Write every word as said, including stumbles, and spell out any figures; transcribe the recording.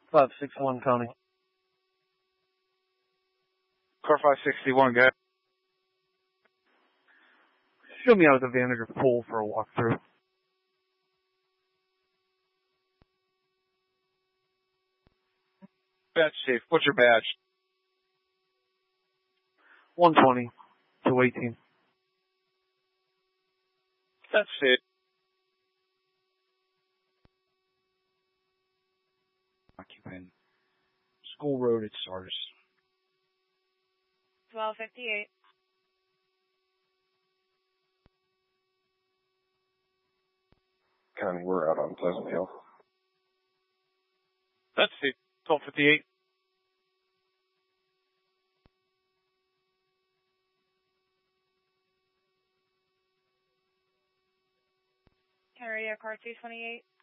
five sixty-one County. Car five sixty-one, go ahead. Show me out of the Vandergrift pool for a walkthrough. Badge safe. What's your badge? one twenty to eighteen. That's it. Occupant. School Road at Sardis. twelve fifty-eight. County, we're out on Pleasant Hill. That's it. twelve fifty-eight. Can radio car two twenty-eight.